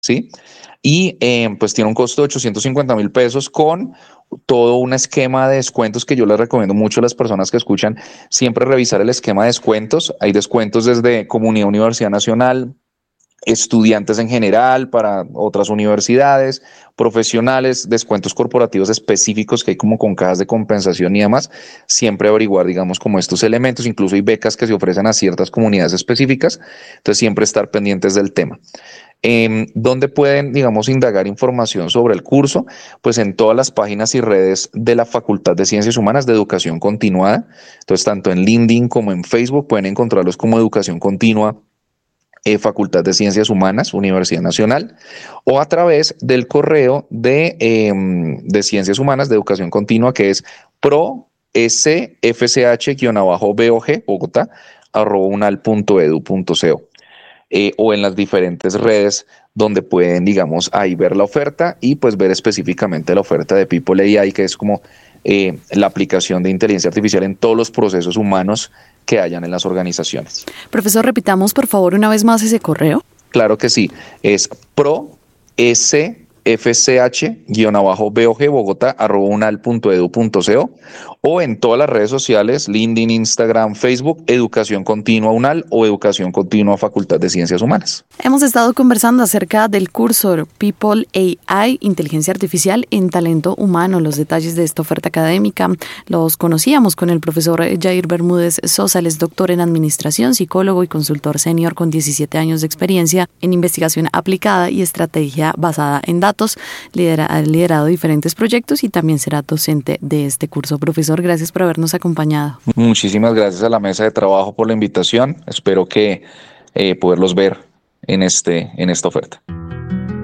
¿sí? Y pues tiene un costo de 850.000 pesos con todo un esquema de descuentos que yo les recomiendo mucho a las personas que escuchan, siempre revisar el esquema de descuentos. Hay descuentos desde Comunidad Universidad Nacional, estudiantes en general, para otras universidades, profesionales, descuentos corporativos específicos que hay como con cajas de compensación y demás, siempre averiguar, digamos, como estos elementos, incluso hay becas que se ofrecen a ciertas comunidades específicas, entonces siempre estar pendientes del tema. ¿Dónde pueden, digamos, indagar información sobre el curso? Pues en todas las páginas y redes de la Facultad de Ciencias Humanas de Educación Continuada. Entonces, tanto en LinkedIn como en Facebook pueden encontrarlos como Educación Continua, Facultad de Ciencias Humanas, Universidad Nacional, o a través del correo de Ciencias Humanas de Educación Continua, que es prosfch-bog, Bogotá, @unal.edu.co, o en las diferentes redes donde pueden, digamos, ahí ver la oferta y pues ver específicamente la oferta de People AI, que es como la aplicación de inteligencia artificial en todos los procesos humanos que hayan en las organizaciones. Profesor, repitamos por favor una vez más ese correo. Claro que sí, es prosfch-bog, Bogotá, @unal.edu.co, o en todas las redes sociales, LinkedIn, Instagram, Facebook, Educación Continua UNAL o Educación Continua Facultad de Ciencias Humanas. Hemos estado conversando acerca del curso People AI, Inteligencia Artificial en Talento Humano. Los detalles de esta oferta académica los conocíamos con el profesor Jair Bermúdez Sosa. Él es doctor en Administración, psicólogo y consultor senior con 17 años de experiencia en investigación aplicada y estrategia basada en datos. Ha liderado diferentes proyectos y también será docente de este curso. Profesor, gracias por habernos acompañado. Muchísimas gracias a la mesa de trabajo por la invitación. Espero que poderlos ver en esta oferta.